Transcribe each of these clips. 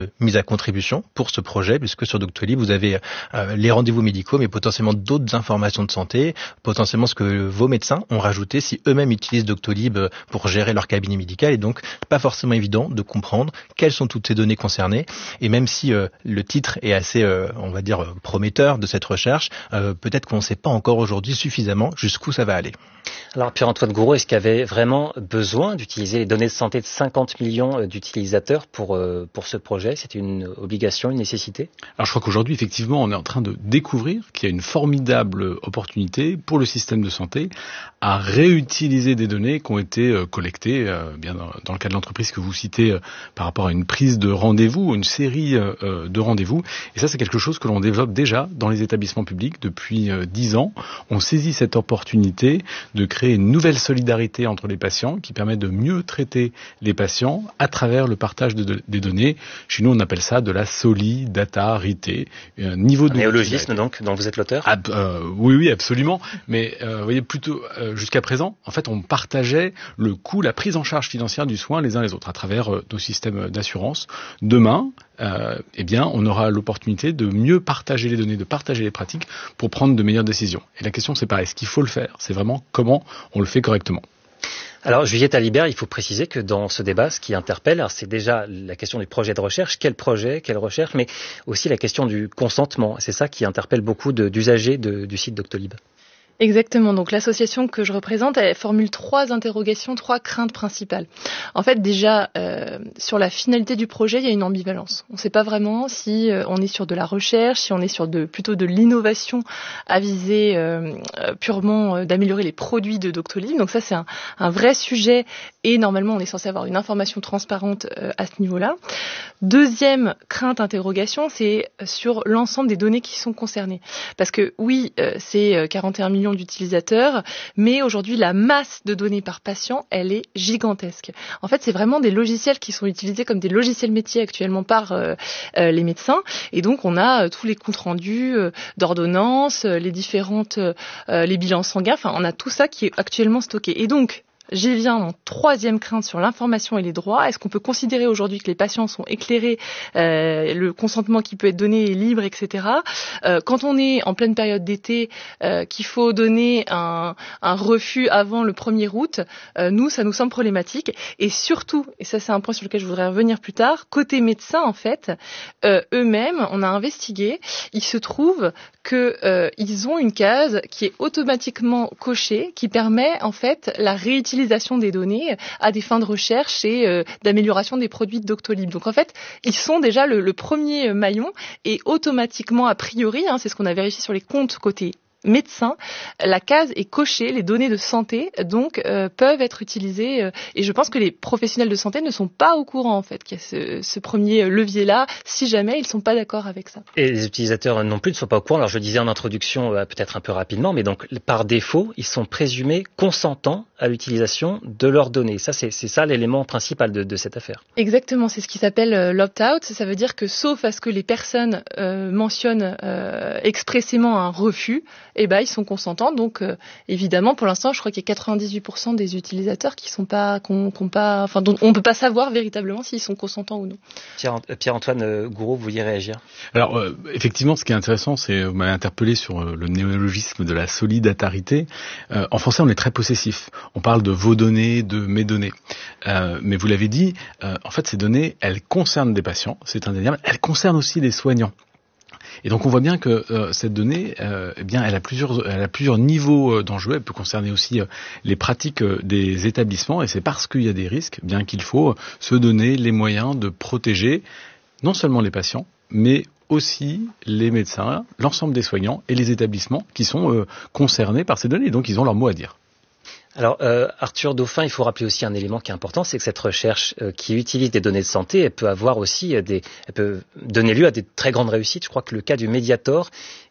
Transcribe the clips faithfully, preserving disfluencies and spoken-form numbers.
mise à contribution pour ce projet, puisque sur Doctolib, vous avez euh, les rendez-vous médicaux, mais potentiellement d'autres informations de santé, potentiellement ce que vos médecins ont rajouté si eux-mêmes utilisent Doctolib pour gérer leur cabinet médical, et donc pas forcément évident de comprendre quelles sont toutes ces données concernées. Et même si euh, le titre est assez, euh, on va dire, prometteur de cette recherche, euh, peut-être qu'on ne sait pas encore aujourd'hui suffisamment jusqu'où ça va aller. Alors Pierre-Antoine Gouraud, est-ce qu'il y avait vraiment besoin d'utiliser les données de santé de cinquante millions d'utilisateurs pour, euh, pour ce projet? C'était une obligation, une nécessité? Alors je crois qu'aujourd'hui, effectivement, on est en train de découvrir qu'il y a une formidable opportunité pour le système de santé à réutiliser des données qui ont été euh, collectées, euh, bien dans, dans le cas de l'entreprise que vous citez, euh, par rapport à une prise de rendez-vous, une série euh, de rendez-vous. Et ça, c'est quelque chose que l'on développe déjà dans les établissements publics depuis euh, dix ans. On saisit cette opportunité de créer une nouvelle solidarité entre les patients qui permet de mieux traiter les patients à travers le partage de, de, des données. Chez nous, on appelle ça de la solidarité. Un niveau de néologisme donc, dont vous êtes l'auteur? ah, euh, Oui, oui, absolument. Mais euh, vous voyez, plutôt euh, jusqu'à présent, en fait, on partageait le coût, la prise en charge financière du soin les uns les autres à travers euh, nos systèmes d'assurance. Demain, euh, eh bien, on aura l'opportunité de mieux partager les données, de partager les pratiques pour prendre de meilleures décisions. Et la question, c'est pareil, est-ce qu'il faut le faire? C'est vraiment comment on le fait correctement. Alors Juliette Alibert, il faut préciser que dans ce débat, ce qui interpelle, c'est déjà la question du projet de recherche, quel projet, quelle recherche, mais aussi la question du consentement. C'est ça qui interpelle beaucoup de, d'usagers de, du site Doctolib. Exactement. Donc l'association que je représente, elle formule trois interrogations, trois craintes principales. En fait, déjà, euh, sur la finalité du projet, il y a une ambivalence. On ne sait pas vraiment si euh, on est sur de la recherche, si on est sur de, plutôt de l'innovation à viser euh, purement euh, d'améliorer les produits de Doctolib. Donc ça, c'est un, un vrai sujet et normalement, on est censé avoir une information transparente euh, à ce niveau-là. Deuxième crainte, interrogation, c'est sur l'ensemble des données qui sont concernées. Parce que oui, euh, c'est quarante et un millions d'utilisateurs, mais aujourd'hui la masse de données par patient, elle est gigantesque. En fait, c'est vraiment des logiciels qui sont utilisés comme des logiciels métiers actuellement par euh, euh, les médecins, et donc on a euh, tous les comptes rendus euh, d'ordonnances, euh, les différentes, euh, les bilans sanguins, enfin on a tout ça qui est actuellement stocké. Et donc j'y viens, mon troisième crainte sur l'information et les droits. Est-ce qu'on peut considérer aujourd'hui que les patients sont éclairés, euh, le consentement qui peut être donné est libre, et cetera. Euh, quand on est en pleine période d'été, euh, qu'il faut donner un, un refus avant le premier août, euh, nous, ça nous semble problématique. Et surtout, et ça c'est un point sur lequel je voudrais revenir plus tard, côté médecin en fait, euh, eux-mêmes, on a investigué, il se trouve que euh, ils ont une case qui est automatiquement cochée, qui permet en fait la réutilisation des données à des fins de recherche et euh, d'amélioration des produits de Doctolib. Donc en fait, ils sont déjà le, le premier maillon et automatiquement, a priori, hein, c'est ce qu'on a vérifié sur les comptes côté médecin, la case est cochée, les données de santé donc euh, peuvent être utilisées euh, et je pense que les professionnels de santé ne sont pas au courant en fait qu'il y a ce, ce premier levier-là, si jamais ils ne sont pas d'accord avec ça. Et les utilisateurs non plus ne sont pas au courant. Alors je disais en introduction, euh, peut-être un peu rapidement, mais donc par défaut, ils sont présumés consentants à l'utilisation de leurs données. Ça, c'est, c'est ça l'élément principal de, de cette affaire. Exactement, c'est ce qui s'appelle euh, l'opt-out. Ça veut dire que sauf à ce que les personnes euh, mentionnent euh, expressément un refus, eh ben, ils sont consentants. Donc, euh, évidemment, pour l'instant, je crois qu'il y a quatre-vingt-dix-huit pour cent des utilisateurs qui sont pas, qu'on, qu'on pas, enfin, dont on ne peut pas savoir véritablement s'ils sont consentants ou non. Pierre, Pierre-Antoine Gouraud, vous vouliez réagir? Alors, euh, effectivement, ce qui est intéressant, c'est, vous m'avez interpellé sur euh, le néologisme de la solidarité. Euh, en français, on est très possessif. On parle de vos données, de mes données. Euh, mais vous l'avez dit, euh, en fait, ces données, elles concernent des patients, c'est indéniable. Elles concernent aussi des soignants. Et donc on voit bien que euh, cette donnée, euh, eh bien, elle a plusieurs, elle a plusieurs niveaux euh, d'enjeux. Elle peut concerner aussi euh, les pratiques euh, des établissements. Et c'est parce qu'il y a des risques, bien qu'il faut euh, se donner les moyens de protéger non seulement les patients, mais aussi les médecins, l'ensemble des soignants et les établissements qui sont euh, concernés par ces données. Donc ils ont leur mot à dire. Alors, euh, Arthur Dauphin, il faut rappeler aussi un élément qui est important, c'est que cette recherche euh, qui utilise des données de santé, elle peut avoir aussi des, elle peut donner lieu à des très grandes réussites. Je crois que le cas du Mediator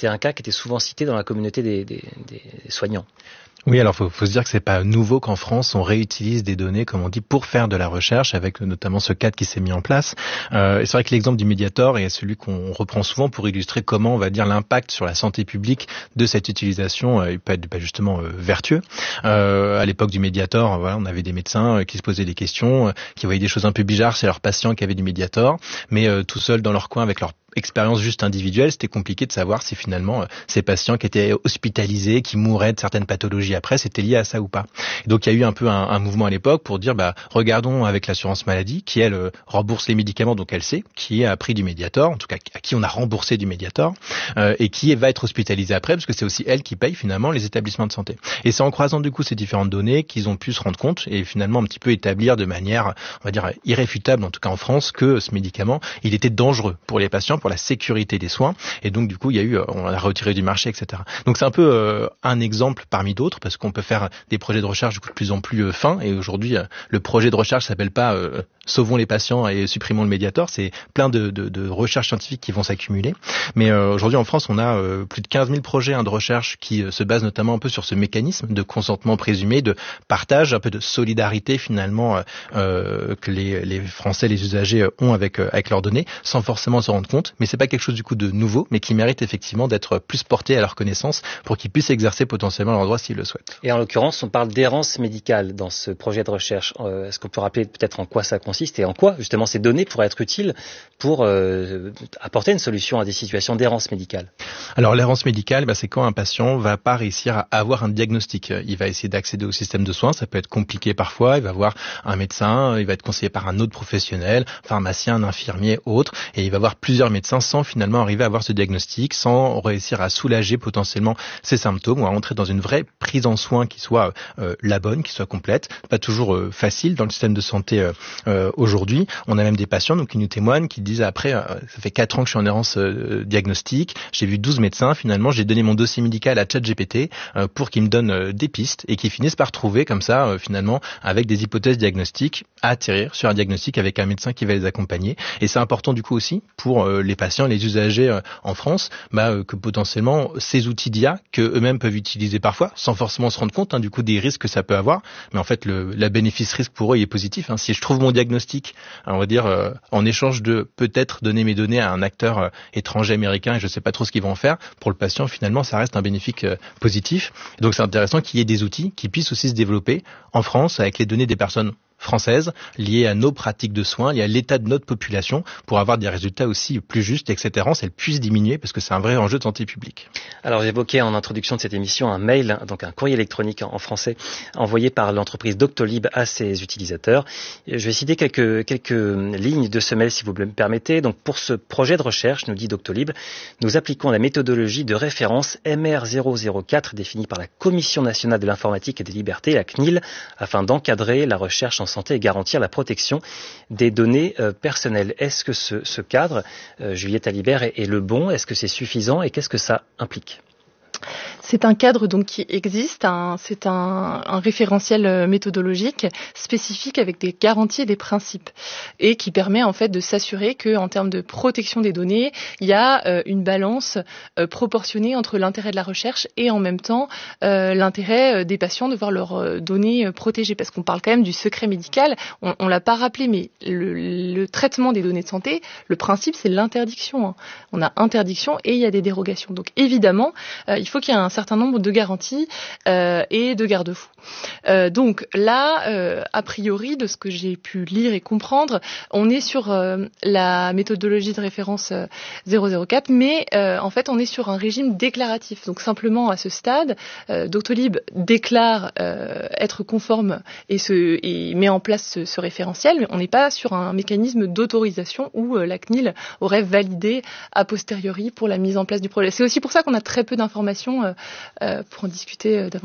c'était un cas qui était souvent cité dans la communauté des, des, des soignants. Oui, alors faut, faut se dire que c'est pas nouveau qu'en France on réutilise des données, comme on dit, pour faire de la recherche, avec notamment ce cadre qui s'est mis en place. Euh, et c'est vrai que l'exemple du Mediator est celui qu'on reprend souvent pour illustrer comment on va dire l'impact sur la santé publique de cette utilisation. Euh, il peut être bah, justement euh, vertueux. Euh, à l'époque du Mediator, voilà, on avait des médecins euh, qui se posaient des questions, euh, qui voyaient des choses un peu bizarres chez leurs patients qui avaient du Mediator, mais euh, tout seuls dans leur coin avec leur expérience juste individuelle, c'était compliqué de savoir si finalement euh, ces patients qui étaient hospitalisés, qui mouraient de certaines pathologies après, c'était lié à ça ou pas. Et donc il y a eu un peu un, un mouvement à l'époque pour dire, bah regardons avec l'assurance maladie, qui elle euh, rembourse les médicaments, donc elle sait, qui a pris du Mediator, en tout cas à qui on a remboursé du Mediator, euh, et qui va être hospitalisé après, parce que c'est aussi elle qui paye finalement les établissements de santé. Et c'est en croisant du coup ces différentes données qu'ils ont pu se rendre compte et finalement un petit peu établir de manière, on va dire irréfutable, en tout cas en France, que ce médicament, il était dangereux pour les patients, pour la sécurité des soins, et donc du coup il y a eu, on l'a retiré du marché, et cetera. Donc c'est un peu euh, un exemple parmi d'autres, parce qu'on peut faire des projets de recherche du coup de plus en plus euh, fins, et aujourd'hui euh, le projet de recherche s'appelle pas euh, sauvons les patients et supprimons le Mediator, c'est plein de, de, de recherches scientifiques qui vont s'accumuler. Mais euh, aujourd'hui en France on a euh, plus de quinze mille projets hein, de recherche qui euh, se basent notamment un peu sur ce mécanisme de consentement présumé, de partage, un peu de solidarité finalement euh, euh, que les, les Français, les usagers ont avec, euh, avec leurs données, sans forcément se rendre compte. Mais c'est pas quelque chose du coup de nouveau, mais qui mérite effectivement d'être plus porté à leur connaissance pour qu'ils puissent exercer potentiellement leurs droits s'ils le souhaitent. Et en l'occurrence, on parle d'errance médicale dans ce projet de recherche. Euh, est-ce qu'on peut rappeler peut-être en quoi ça consiste et en quoi justement ces données pourraient être utiles pour euh, apporter une solution à des situations d'errance médicale? Alors l'errance médicale, bah, c'est quand un patient va pas réussir à avoir un diagnostic. Il va essayer d'accéder au système de soins, ça peut être compliqué parfois, il va voir un médecin, il va être conseillé par un autre professionnel, un pharmacien, un infirmier, autre, et il va voir plusieurs médecins sans finalement arriver à avoir ce diagnostic, sans réussir à soulager potentiellement ses symptômes ou à entrer dans une vraie prise en soin qui soit euh, la bonne, qui soit complète. Pas toujours euh, facile dans le système de santé euh, euh, aujourd'hui. On a même des patients donc, qui nous témoignent, qui disent après, euh, ça fait quatre ans que je suis en errance euh, diagnostique, j'ai vu douze médecins, finalement j'ai donné mon dossier médical à ChatGPT euh, pour qu'il me donne euh, des pistes et qui finissent par trouver comme ça euh, finalement avec des hypothèses diagnostiques à atterrir sur un diagnostic avec un médecin qui va les accompagner. Et c'est important du coup aussi pour euh, les patients, les usagers euh, en France, bah, euh, que potentiellement ces outils d'I A que eux-mêmes peuvent utiliser parfois sans forcément se rendre compte hein, du coup des risques que ça peut avoir. Mais en fait le la bénéfice-risque pour eux il est positif. Hein. Si je trouve mon diagnostic, on va dire euh, en échange de peut-être donner mes données à un acteur euh, étranger américain et je sais pas trop ce qu'ils vont en faire, pour le patient finalement ça reste un bénéfice euh, positif. Et donc c'est intéressant qu'il y ait des outils qui puissent aussi se développer en France avec les données des personnes françaises liées à nos pratiques de soins, liées à l'état de notre population pour avoir des résultats aussi plus justes et que cette errance elle puisse diminuer parce que c'est un vrai enjeu de santé publique. Alors j'évoquais en introduction de cette émission un mail, donc un courrier électronique en français envoyé par l'entreprise Doctolib à ses utilisateurs. Je vais citer quelques, quelques lignes de ce mail si vous me permettez. Donc pour ce projet de recherche, nous dit Doctolib, nous appliquons la méthodologie de référence M R zéro zéro quatre définie par la Commission nationale de l'informatique et des libertés, la C N I L, afin d'encadrer la recherche en santé et garantir la protection des données euh, personnelles. Est-ce que ce, ce cadre, euh, Juliette Alibert, est, est le bon? Est-ce que c'est suffisant et qu'est-ce que ça implique? C'est un cadre donc qui existe, un, c'est un, un référentiel méthodologique spécifique avec des garanties et des principes et qui permet en fait de s'assurer que en termes de protection des données, il y a euh, une balance euh, proportionnée entre l'intérêt de la recherche et en même temps euh, l'intérêt des patients de voir leurs euh, données euh, protégées parce qu'on parle quand même du secret médical. On, on l'a pas rappelé, mais le, le traitement des données de santé, le principe c'est l'interdiction. Hein. On a interdiction et il y a des dérogations. Donc évidemment, euh, il faut qu'il y ait un certain nombre de garanties euh, et de garde-fous. Euh, donc là, euh, a priori, de ce que j'ai pu lire et comprendre, on est sur euh, la méthodologie de référence euh, zéro zéro quatre, mais euh, en fait, on est sur un régime déclaratif. Donc simplement, à ce stade, euh, Doctolib déclare euh, être conforme et, se, et met en place ce, ce référentiel, mais on n'est pas sur un mécanisme d'autorisation où euh, la C N I L aurait validé a posteriori pour la mise en place du projet. C'est aussi pour ça qu'on a très peu d'informations euh, euh, pour en discuter euh, davantage.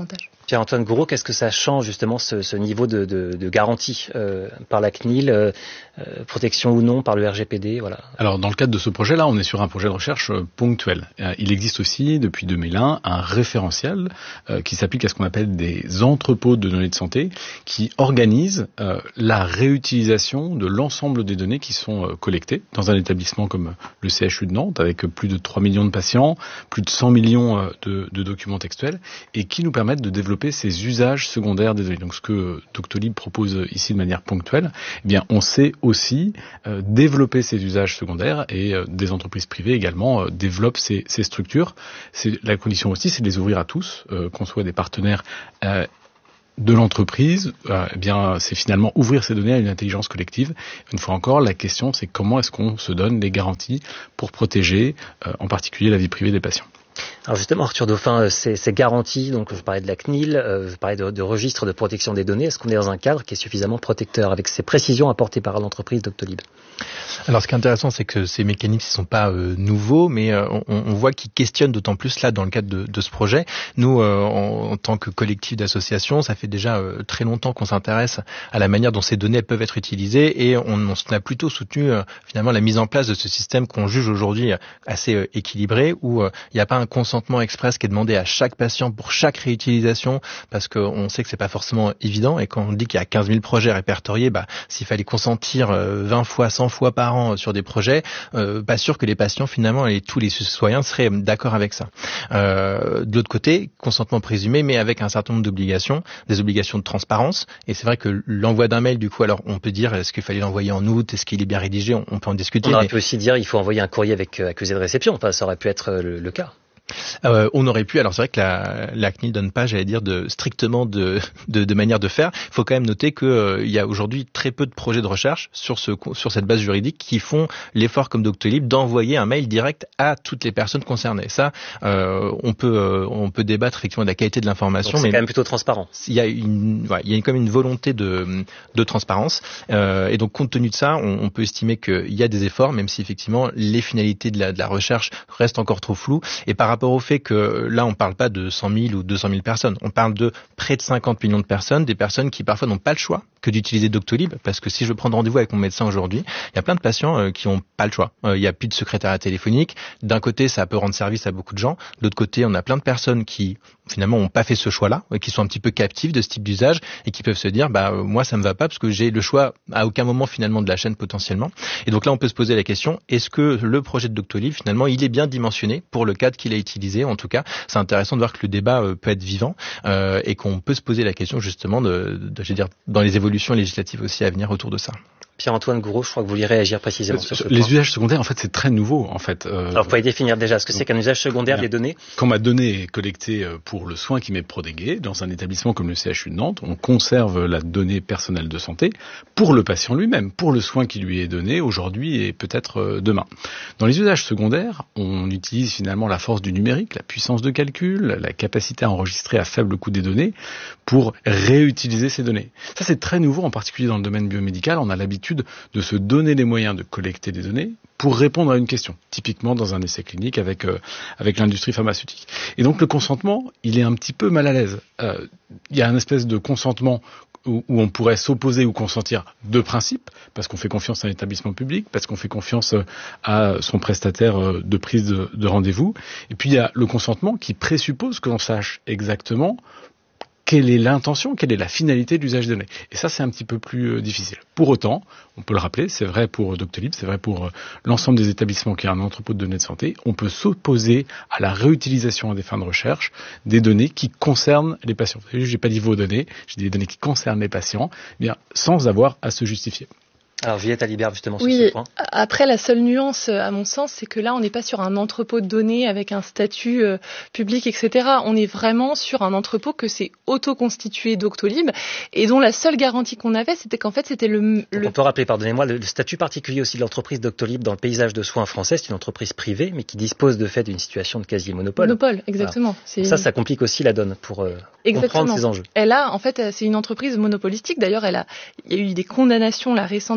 Pierre-Antoine Gouraud, qu'est-ce que ça change justement ce, ce niveau de, de, de garantie euh, par la C N I L, euh, protection ou non par le R G P D, voilà. Alors dans le cadre de ce projet-là, on est sur un projet de recherche euh, ponctuel. Euh, il existe aussi depuis deux mille un un référentiel euh, qui s'applique à ce qu'on appelle des entrepôts de données de santé, qui organisent euh, la réutilisation de l'ensemble des données qui sont euh, collectées dans un établissement comme le C H U de Nantes, avec plus de trois millions de patients, plus de cent millions euh, de, de documents textuels, et qui nous permettent de développer ces usages secondaires des données. Donc ce que Doctolib propose ici de manière ponctuelle, eh bien on sait aussi euh, développer ces usages secondaires, et euh, des entreprises privées également euh, développent ces, ces structures. C'est, la condition aussi, c'est de les ouvrir à tous, euh, qu'on soit des partenaires euh, de l'entreprise, euh, eh bien, c'est finalement ouvrir ces données à une intelligence collective. Une fois encore, la question, c'est comment est-ce qu'on se donne les garanties pour protéger, euh, en particulier, la vie privée des patients. Alors justement, Arthur Dauphin, ces, ces garanties, donc je parlais de la C N I L, euh, je parlais de, de registre de protection des données, est-ce qu'on est dans un cadre qui est suffisamment protecteur avec ces précisions apportées par l'entreprise Doctolib? Alors ce qui est intéressant, c'est que ces mécanismes ne sont pas euh, nouveaux, mais euh, on, on voit qu'ils questionnent d'autant plus là dans le cadre de, de ce projet. Nous, euh, en, en tant que collectif d'associations, ça fait déjà euh, très longtemps qu'on s'intéresse à la manière dont ces données peuvent être utilisées, et on, on a plutôt soutenu euh, finalement la mise en place de ce système qu'on juge aujourd'hui assez euh, équilibré, où il euh, n'y a pas un consentement express qui est demandé à chaque patient pour chaque réutilisation, parce qu'on sait que c'est pas forcément évident, et quand on dit qu'il y a quinze mille projets répertoriés, bah, s'il fallait consentir euh, vingt fois, cent fois par an sur des projets, euh, pas sûr que les patients finalement et tous les citoyens seraient d'accord avec ça. Euh, de l'autre côté, consentement présumé, mais avec un certain nombre d'obligations, des obligations de transparence, et c'est vrai que l'envoi d'un mail, du coup, alors on peut dire est-ce qu'il fallait l'envoyer en août, est-ce qu'il est bien rédigé, on, on peut en discuter. On aurait mais... pu aussi dire il faut envoyer un courrier avec euh, accusé de réception, enfin ça aurait pu être le, le cas. Euh, on aurait pu, alors c'est vrai que la, la C N I L donne pas, j'allais dire, de, strictement de, de, de manière de faire. Il faut quand même noter qu'il euh, y a aujourd'hui très peu de projets de recherche sur, ce, sur cette base juridique qui font l'effort comme Doctolib d'envoyer un mail direct à toutes les personnes concernées. Ça, euh, on peut euh, on peut débattre effectivement de la qualité de l'information. Donc c'est mais quand même plutôt transparent. Il y a une, ouais, il y a quand même une volonté de, de transparence. Euh, et donc compte tenu de ça, on, on peut estimer qu'il y a des efforts, même si effectivement les finalités de la, de la recherche restent encore trop floues. Et par rapport au fait que là, on ne parle pas de cent mille ou deux cent mille personnes, on parle de près de cinquante millions de personnes, des personnes qui parfois n'ont pas le choix que d'utiliser Doctolib, parce que si je veux prendre rendez-vous avec mon médecin aujourd'hui, il y a plein de patients euh, qui n'ont pas le choix. Euh, il n'y a plus de secrétariat téléphonique. D'un côté, ça peut rendre service à beaucoup de gens. De l'autre côté, on a plein de personnes qui finalement n'ont pas fait ce choix-là, qui sont un petit peu captives de ce type d'usage et qui peuvent se dire, bah euh, moi ça me va pas parce que j'ai le choix à aucun moment finalement de la chaîne potentiellement. Et donc là, on peut se poser la question, est-ce que le projet de Doctolib finalement il est bien dimensionné pour le cadre qu'il a utilisé? En tout cas, c'est intéressant de voir que le débat euh, peut être vivant euh, et qu'on peut se poser la question justement de, de, je veux dire, dans les évolutions législatives aussi à venir autour de ça. Pierre-Antoine Gouraud, je crois que vous vouliez réagir précisément sur ce point. Les usages secondaires, en fait, c'est très nouveau, en fait. Euh, Alors, vous pouvez définir déjà ce que c'est qu'un usage secondaire des données. Quand ma donnée est collectée pour le soin qui m'est prodigué, dans un établissement comme le C H U de Nantes, on conserve la donnée personnelle de santé pour le patient lui-même, pour le soin qui lui est donné aujourd'hui et peut-être demain. Dans les usages secondaires, on utilise finalement la force du numérique, la puissance de calcul, la capacité à enregistrer à faible coût des données pour réutiliser ces données. Ça, c'est très nouveau, en particulier dans le domaine biomédical. On a l'habitude de se donner les moyens de collecter des données pour répondre à une question, typiquement dans un essai clinique avec euh, avec l'industrie pharmaceutique. Et donc le consentement, il est un petit peu mal à l'aise. Euh, il y a une espèce de consentement où, où on pourrait s'opposer ou consentir de principe, parce qu'on fait confiance à un établissement public, parce qu'on fait confiance à son prestataire de prise de, de rendez-vous. Et puis il y a le consentement qui présuppose que l'on sache exactement quelle est l'intention, quelle est la finalité de l'usage des données. Et ça, c'est un petit peu plus euh, difficile. Pour autant, on peut le rappeler, c'est vrai pour Doctolib, c'est vrai pour euh, l'ensemble des établissements qui ont un entrepôt de données de santé, on peut s'opposer à la réutilisation à des fins de recherche des données qui concernent les patients. Vous savez, j'ai pas dit vos données, j'ai dit les données qui concernent les patients, eh bien, sans avoir à se justifier. Alors Juliette Alibert, justement, oui, sur ce point. Après, la seule nuance, à mon sens, c'est que là, on n'est pas sur un entrepôt de données avec un statut euh, public, et cetera. On est vraiment sur un entrepôt que c'est auto-constitué Doctolib et dont la seule garantie qu'on avait, c'était qu'en fait, c'était le... le... On peut rappeler, pardonnez-moi, le, le statut particulier aussi de l'entreprise Doctolib dans le paysage de soins français. C'est une entreprise privée, mais qui dispose de fait d'une situation de quasi-monopole. Monopole, exactement. Voilà. C'est... Ça, ça complique aussi la donne pour euh, comprendre ces enjeux. Elle a, en fait, c'est une entreprise monopolistique. D'ailleurs, elle a, il y a eu des condamnations, la récente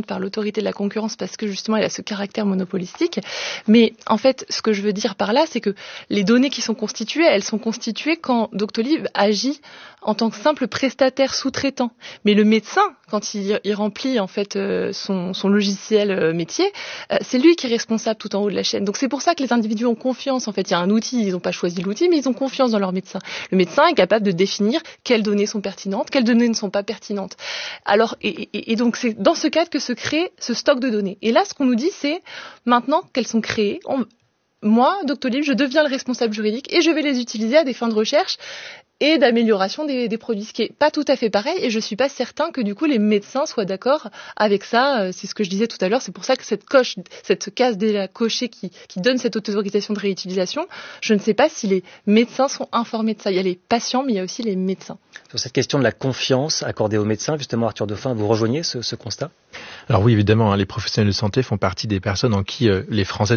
par l'autorité de la concurrence parce que justement elle a ce caractère monopolistique. Mais en fait, ce que je veux dire par là, c'est que les données qui sont constituées, elles sont constituées quand Doctolib agit en tant que simple prestataire sous-traitant. Mais le médecin, quand il, il remplit en fait euh, son, son logiciel euh, métier, euh, c'est lui qui est responsable tout en haut de la chaîne. Donc c'est pour ça que les individus ont confiance. En fait, il y a un outil, ils n'ont pas choisi l'outil, mais ils ont confiance dans leur médecin. Le médecin est capable de définir quelles données sont pertinentes, quelles données ne sont pas pertinentes. Alors, et, et, et donc c'est dans ce cadre que se crée ce stock de données. Et là, ce qu'on nous dit, c'est maintenant qu'elles sont créées, on, moi, Doctolib, je deviens le responsable juridique et je vais les utiliser à des fins de recherche et d'amélioration des, des produits, ce qui est pas tout à fait pareil, et je suis pas certain que du coup les médecins soient d'accord avec ça. C'est ce que je disais tout à l'heure, c'est pour ça que cette coche, cette case déjà cochée qui, qui donne cette autorisation de réutilisation, je ne sais pas si les médecins sont informés de ça. Il y a les patients, mais il y a aussi les médecins. Sur cette question de la confiance accordée aux médecins, justement, Arthur Dauphin, vous rejoignez ce, ce constat ? Alors oui, évidemment, hein, les professionnels de santé font partie des personnes en qui euh, les Français